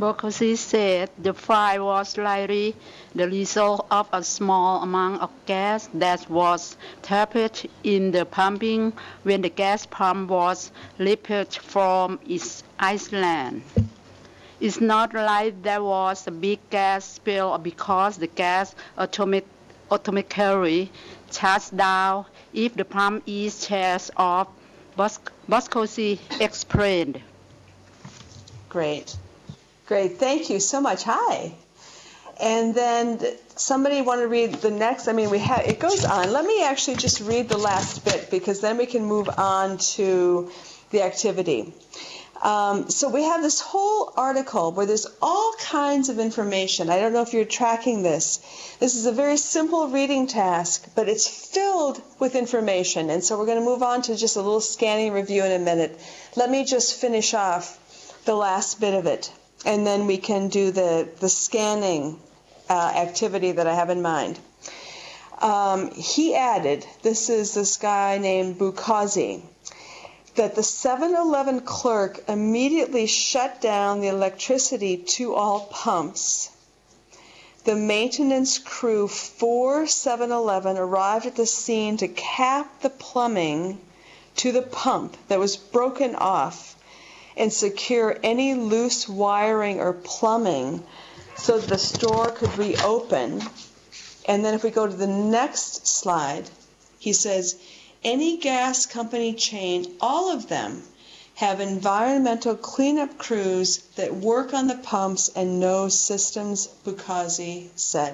Boccaccio said the fire was likely the result of a small amount of gas that was trapped in the pumping when the gas pump was lifted from its island. It's not like there was a big gas spill because the gas automatically shuts down if the pump is shut off, Boccaccio explained. Great. Great. Thank you so much. Hi. And then somebody want to read the next? I mean, it goes on. Let me actually just read the last bit because then we can move on to the activity. So we have this whole article where there's all kinds of information. I don't know if you're tracking this. This is a very simple reading task, but it's filled with information. And so we're going to move on to just a little scanning review in a minute. Let me just finish off the last bit of it, and then we can do the scanning activity that I have in mind. He added, this is this guy named Boccaccio, that the 7-Eleven clerk immediately shut down the electricity to all pumps. The maintenance crew for 7-Eleven arrived at the scene to cap the plumbing to the pump that was broken off and secure any loose wiring or plumbing so that the store could reopen. And then if we go to the next slide, he says, any gas company chain, all of them, have environmental cleanup crews that work on the pumps and know systems, Boccaccio said.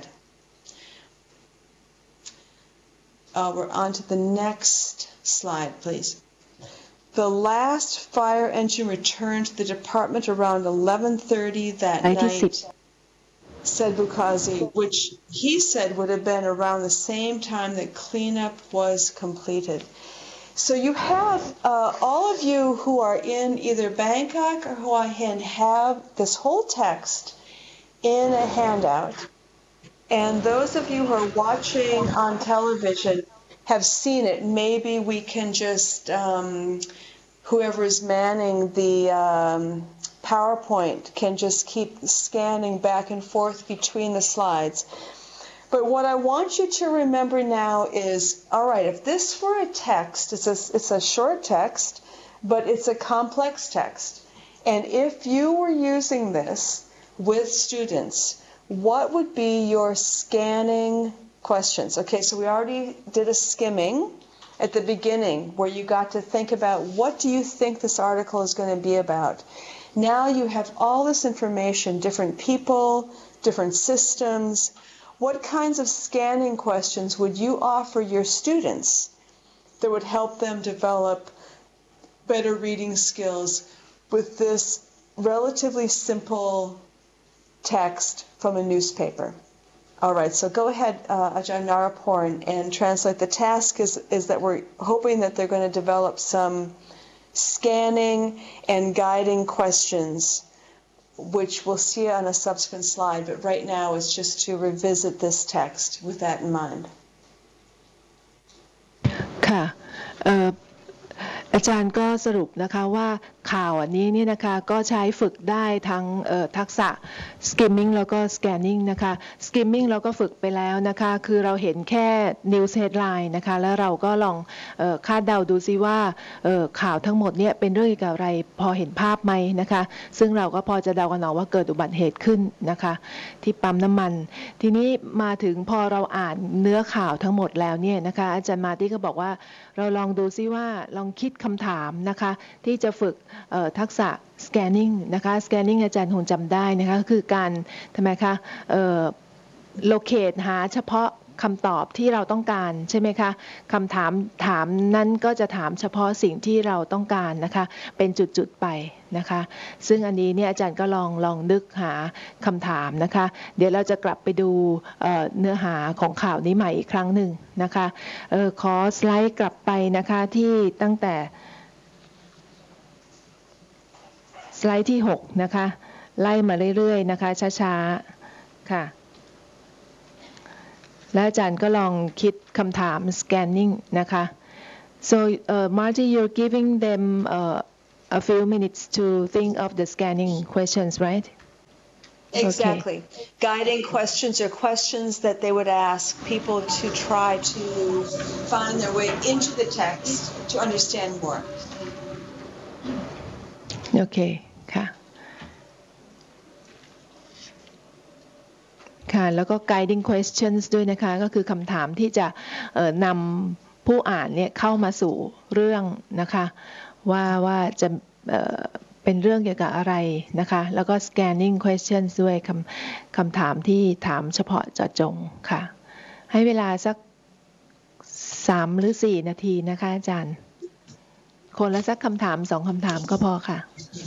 We're on to the next slide, please. The last fire engine returned to the department around 11:30 that night, said Boccaccio, which he said would have been around the same time that cleanup was completed. So you have all of you who are in either Bangkok or Hua Hin have this whole text in a handout. And those of you who are watching on television have seen it. Maybe we can just, whoever is manning the PowerPoint can just keep scanning back and forth between the slides. But what I want you to remember now is, all right, if this were a text, it's a short text, but it's a complex text. And if you were using this with students, what would be your scanning questions? Okay, so we already did a skimming at the beginning where you got to think about what do you think this article is going to be about. Now you have all this information, different people, different systems. What kinds of scanning questions would you offer your students that would help them develop better reading skills with this relatively simple text from a newspaper? All right, so go ahead, Ajahn Naraporn, and translate. The task is that we're hoping that they're going to develop some scanning and guiding questions, which we'll see on a subsequent slide, but right now it's just to revisit this text with that in mind. ค่ะอาจารย์ก็สรุปนะคะว่าข่าวอันนี้เนี่ยนะคะก็ใช้ฝึกได้ทั้งทักษะ skimming แล้วก็ scanning นะคะ skimming เราก็ฝึกไปแล้วนะคะคือเราเห็นแค่ news headline นะคะแล้วเราก็ลองคาดเดาดูซิว่าข่าวทั้งหมดเนี่ยเป็นเรื่องเกี่ยวกับอะไรพอเห็นภาพไหมนะคะซึ่งเราก็พอจะเดากันออกว่าเกิดอุบัติเหตุขึ้นนะคะที่ปั๊มน้ำมันทีนี้มาถึงพอเราอ่านเนื้อข่าวทั้งหมดแล้วเนี่ยนะคะอาจารย์มาตี้ก็บอกว่าเราลองดูซิว่าลองคิดคำถามนะคะที่จะฝึกทักษะ scanning นะคะ scanning อาจารย์คงจำได้นะคะคือการทำไมคะlocate หาเฉพาะคำตอบที่เราต้องการใช่ไหมคะคำถามนั้นก็จะถามเฉพาะสิ่งที่เราต้องการนะคะเป็นจุดๆไปนะคะซึ่งอันนี้เนี่ยอาจารย์ก็ลองนึกหาคำถามนะคะเดี๋ยวเราจะกลับไปดูเนื้อหาของข่าวนี้ใหม่อีกครั้งหนึ่งนะคะขอสไลด์กลับไปนะคะที่ตั้งแต่สไลด์ที่6นะคะไล่มาเรื่อยๆนะคะช้าๆค่ะและอาจารย์ก็ลองคิดคำถาม scanning นะคะ so Marty you're giving them a few minutes to think of the scanning questions right Exactly. Guiding questions are questions that they would ask people to try to find their way into the text to understand more. โอเคค่ะค่ะแล้วก็ guiding questions ด้วยนะคะก็คือคำถามที่จะนำผู้อ่านเนี่ยเข้ามาสู่เรื่องนะคะว่าจะเป็นเรื่องเกี่ยวกับอะไรนะคะแล้วก็ scanning questions ด้วยคำถามที่ถามเฉพาะเจาะจงค่ะให้เวลาสัก3 หรือ 4 นาทีนะคะอาจารย์คนละสักคำถาม2 คำถามก็พอค่ะ